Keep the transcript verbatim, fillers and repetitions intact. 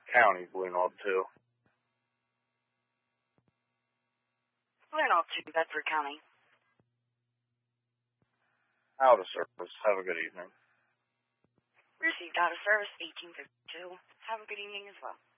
County, Blue Knob two. Blue Knob two, Bedford County. Out of service. Have a good evening. Received out of service, eighteen fifty-two. Have a good evening as well.